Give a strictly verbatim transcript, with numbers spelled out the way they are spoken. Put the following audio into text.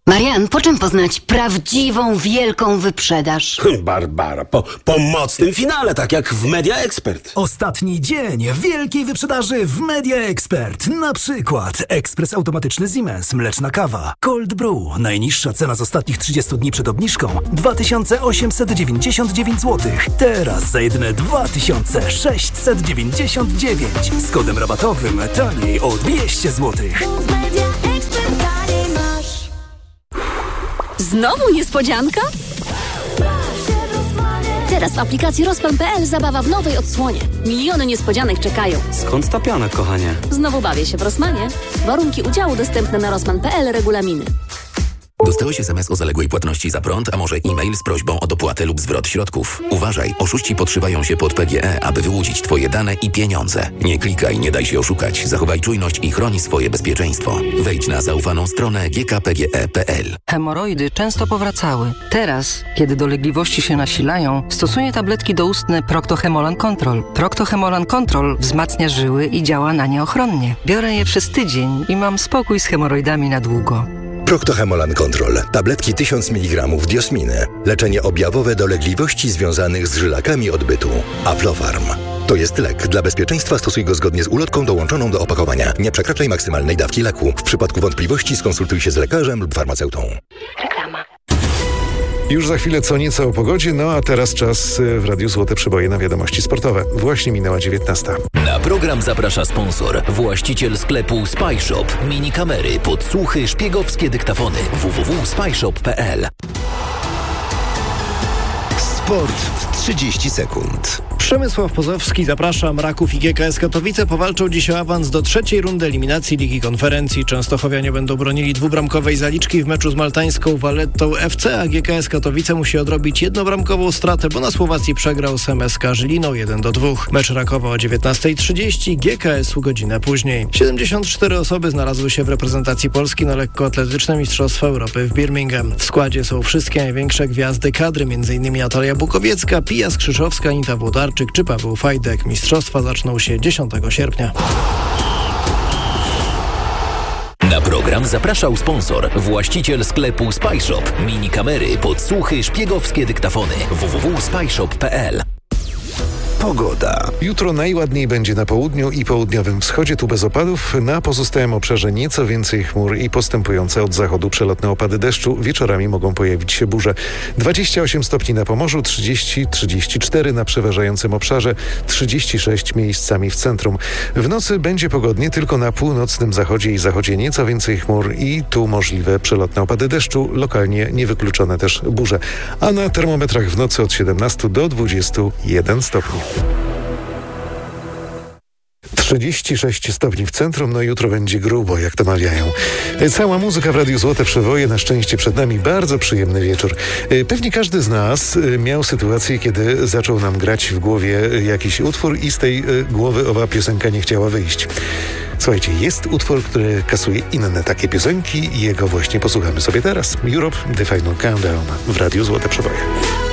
Marian, po czym poznać prawdziwą, wielką wyprzedaż? Barbara, po, po mocnym finale, tak jak w Media Expert. Ostatni dzień wielkiej wyprzedaży w Media Expert. Na przykład ekspres automatyczny Siemens, mleczna kawa, Cold Brew. Najniższa cena z ostatnich trzydziestu dni przed obniżką dwa tysiące osiemset dziewięćdziesiąt dziewięć złotych. Teraz za jedyne dwa tysiące sześćset dziewięćdziesiąt dziewięć. Z kodem rabatowym taniej o dwieście złotych. Znowu niespodzianka? Teraz w aplikacji Rosman kropka pe el zabawa w nowej odsłonie. Miliony niespodzianek czekają. Skąd ta pianek, kochanie? Znowu bawię się w Rosmanie. Warunki udziału dostępne na rosman kropka pe el, regulaminy. Dostałeś es em es o zaległej płatności za prąd, a może e-mail z prośbą o dopłatę lub zwrot środków? Uważaj, oszuści podszywają się pod pe gie e, aby wyłudzić Twoje dane i pieniądze. Nie klikaj, nie daj się oszukać. Zachowaj czujność i chroń swoje bezpieczeństwo. Wejdź na zaufaną stronę ge ka pe gie e kropka pe el. Hemoroidy często powracały. Teraz, kiedy dolegliwości się nasilają, stosuję tabletki doustne Procto-Hemolan Control. Procto-Hemolan Control wzmacnia żyły i działa na nie ochronnie. Biorę je przez tydzień i mam spokój z hemoroidami na długo. Procto-Hemolan Control. Tabletki tysiąc miligramów diosminy. Leczenie objawowe dolegliwości związanych z żylakami odbytu. Aflofarm. To jest lek. Dla bezpieczeństwa stosuj go zgodnie z ulotką dołączoną do opakowania. Nie przekraczaj maksymalnej dawki leku. W przypadku wątpliwości skonsultuj się z lekarzem lub farmaceutą. Reklama. Już za chwilę co nieco o pogodzie, no a teraz czas w Radiu Złote Przeboje na wiadomości sportowe. Właśnie minęła dziewiętnasta. Na program zaprasza sponsor, właściciel sklepu Spy Shop. Mini kamery, podsłuchy, szpiegowskie dyktafony. w w w kropka spyshop kropka pe el. Sport w trzydzieści sekund. Przemysław Pozowski, zapraszam. Raków i G K S Katowice powalczą dziś o awans do trzeciej rundy eliminacji Ligi Konferencji. Częstochowianie będą bronili dwubramkowej zaliczki w meczu z maltańską Vallettą F C, a G K S Katowice musi odrobić jednobramkową stratę, bo na Słowacji przegrał z M S K Żyliną jeden do dwóch. Mecz Rakowa o dziewiętnasta trzydzieści, G K S u godzinę później. siedemdziesiąt cztery osoby znalazły się w reprezentacji Polski na lekkoatletyczne Mistrzostwa Europy w Birmingham. W składzie są wszystkie największe gwiazdy kadry, m.in. Natalia Bukowiecka, Pija Skrzyszowska, Anita Włodarczyk czy Paweł Fajdek. Mistrzostwa zaczną się dziesiątego sierpnia. Na program zapraszał sponsor, właściciel sklepu Spy Shop. Mini kamery, podsłuchy, szpiegowskie dyktafony. w w w kropka spyshop kropka pe el. Pogoda. Jutro najładniej będzie na południu i południowym wschodzie, tu bez opadów. Na pozostałym obszarze nieco więcej chmur i postępujące od zachodu przelotne opady deszczu. Wieczorami mogą pojawić się burze. dwadzieścia osiem stopni na Pomorzu, trzydzieści trzydzieści cztery na przeważającym obszarze, trzydzieści sześć miejscami w centrum. W nocy będzie pogodnie, tylko na północnym zachodzie i zachodzie nieco więcej chmur i tu możliwe przelotne opady deszczu, lokalnie niewykluczone też burze. A na termometrach w nocy od siedemnastu do dwudziestu jeden stopni. trzydzieści sześć stopni w centrum, no jutro będzie grubo, jak to mawiają. Cała muzyka w Radiu Złote Przeboje, na szczęście przed nami bardzo przyjemny wieczór. Pewnie każdy z nas miał sytuację, kiedy zaczął nam grać w głowie jakiś utwór i z tej głowy owa piosenka nie chciała wyjść. Słuchajcie, jest utwór, który kasuje inne takie piosenki i jego właśnie posłuchamy sobie teraz. Europe, The Final Countdown w Radiu Złote Przeboje.